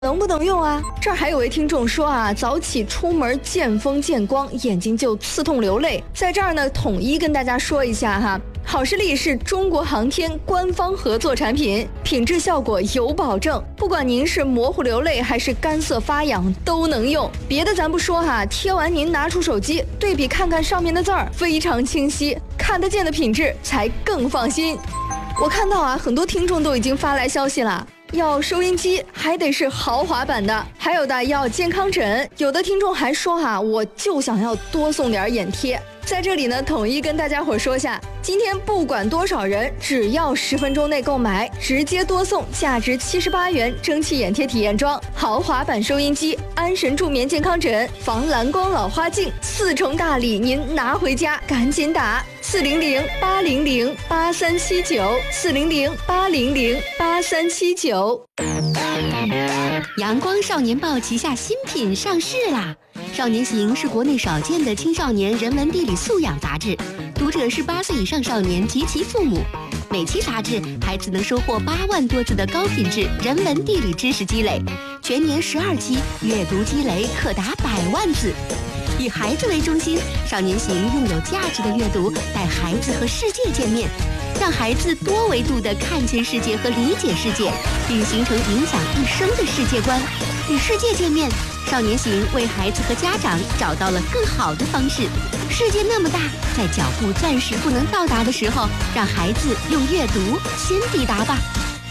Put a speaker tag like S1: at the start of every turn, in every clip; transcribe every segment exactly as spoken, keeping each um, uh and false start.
S1: 能不能用啊？这儿还有位听众说啊，早起出门见风见光，眼睛就刺痛流泪。在这儿呢，统一跟大家说一下哈，好视力是中国航天官方合作产品，品质效果有保证。不管您是模糊流泪还是干涩发痒，都能用。别的咱不说哈，贴完您拿出手机对比看看上面的字儿，非常清晰，看得见的品质才更放心。我看到啊，很多听众都已经发来消息了。要收音机还得是豪华版的，还有的要健康枕，有的听众还说哈、啊，我就想要多送点眼贴。在这里呢，统一跟大家伙说下，今天不管多少人，只要十分钟内购买，直接多送价值七十八元蒸汽眼贴体验装、豪华版收音机、安神助眠健康枕、防蓝光老花镜，四重大礼您拿回家，赶紧打四零零八零零八三七九四零零八零零八三七九。
S2: 阳光少年报旗下新品上市啦！少年行是国内少见的青少年人文地理素养杂志，读者是八岁以上少年及其父母。每期杂志，孩子能收获八万多字的高品质人文地理知识积累，全年十二期，阅读积累可达百万字。以孩子为中心，少年行用有价值的阅读带孩子和世界见面，让孩子多维度地看见世界和理解世界，并形成影响一生的世界观。与世界见面，少年行为孩子和家长找到了更好的方式。世界那么大，在脚步暂时不能到达的时候，让孩子用阅读先抵达吧。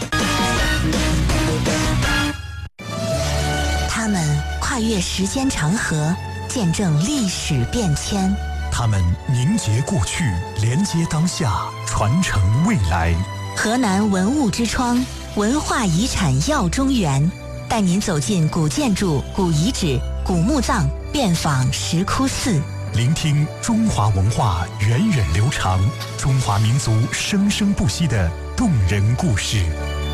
S3: 他们跨越时间长河，见证历史变迁。
S4: 他们凝结过去，连接当下，传承未来。
S3: 河南文物之窗，文化遗产耀中原，带您走进古建筑、古遗址、古墓葬，遍访石窟寺，
S4: 聆听中华文化源远流长，中华民族生生不息的动人故事。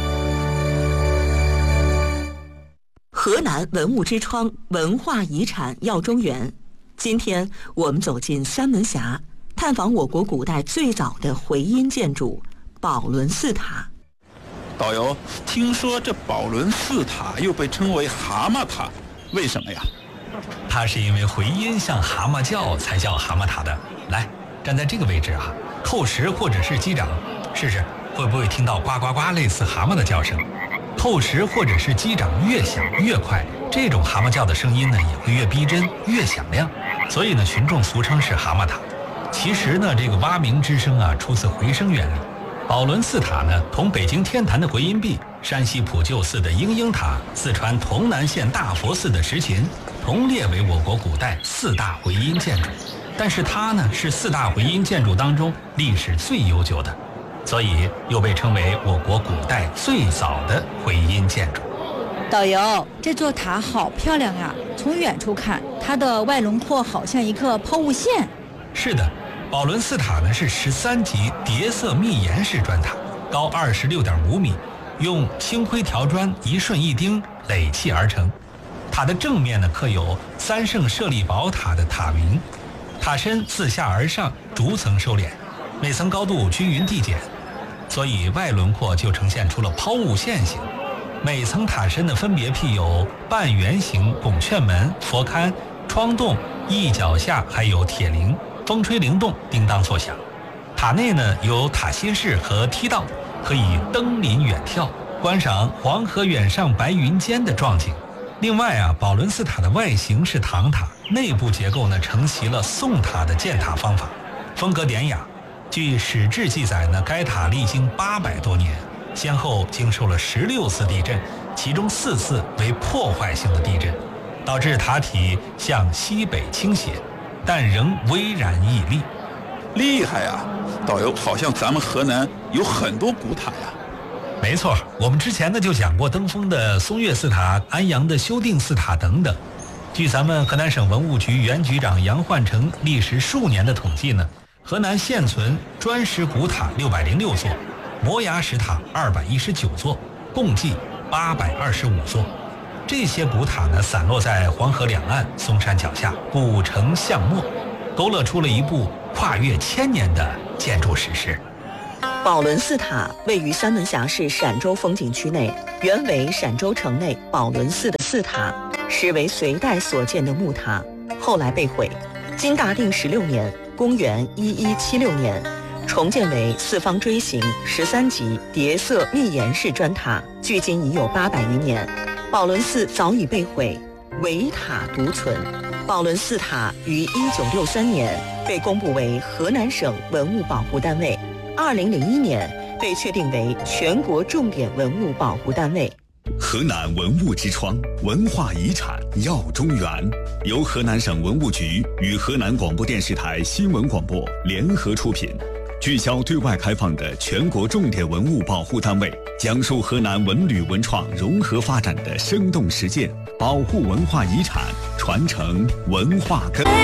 S5: 河南文物之窗，文化遗产耀中原。今天我们走进三门峡，探访我国古代最早的回音建筑宝轮寺塔。
S6: 导游，听说这宝轮寺塔又被称为蛤蟆塔，为什么呀？
S7: 它是因为回音像蛤蟆叫才叫蛤蟆塔的。来，站在这个位置啊，透石或者是击掌，试试会不会听到呱呱呱类似蛤蟆的叫声。透石或者是击掌越响越快，这种蛤蟆叫的声音呢也会越逼真越响亮，所以呢群众俗称是蛤蟆塔。其实呢这个蛙鸣之声啊出自回声原理。宝轮寺塔呢同北京天坛的回音壁、山西普救寺的英英塔、四川潼南县大佛寺的石琴同列为我国古代四大回音建筑，但是它呢是四大回音建筑当中历史最悠久的，所以又被称为我国古代最早的回音建筑。
S8: 导游，这座塔好漂亮呀！从远处看，它的外轮廓好像一个抛物线。
S7: 是的，宝轮寺塔呢是十三级叠色密檐式砖塔，高二十六点五米，用青灰条砖一顺一丁垒砌而成。塔的正面呢刻有三圣舍利宝塔的塔名，塔身自下而上逐层收敛，每层高度均匀递减，所以外轮廓就呈现出了抛物线形。每层塔身呢分别辟有半圆形拱券门、佛龛、窗洞，一脚下还有铁铃，风吹铃动，叮当作响。塔内呢有塔心室和梯道，可以登临远眺，观赏黄河远上白云间的壮景。另外啊，宝轮寺塔的外形是唐塔，内部结构呢承袭了宋塔的建塔方法，风格典雅。据史志记载呢，该塔历经八百多年，先后经受了十六次地震，其中四次为破坏性的地震，导致塔体向西北倾斜，但仍巍然屹立。
S6: 厉害啊！导游，好像咱们河南有很多古塔呀。
S7: 没错，我们之前呢就讲过登封的松岳寺塔、安阳的修定寺塔等等。据咱们河南省文物局原局长杨焕成历时数年的统计呢，河南现存砖石古塔六百零六座，摩崖石塔二百一十九座，共计八百二十五座。这些古塔呢散落在黄河两岸、嵩山脚下，古城巷陌，勾勒出了一部跨越千年的建筑史诗。
S5: 宝轮寺塔位于三门峡市陕州风景区内，原为陕州城内宝轮寺的寺塔，实为隋代所建的木塔，后来被毁。经大定十六年（公元一一七六年），重建为四方锥形十三级叠色密檐式砖塔，距今已有八百余年。宝轮寺早已被毁，唯塔独存。宝轮寺塔于一九六三年被公布为河南省文物保护单位，二零零一年被确定为全国重点文物保护单位。
S9: 河南文物之窗，文化遗产耀中原，由河南省文物局与河南广播电视台新闻广播联合出品，聚焦对外开放的全国重点文物保护单位，讲述河南文旅文创融合发展的生动实践，保护文化遗产，传承文化根。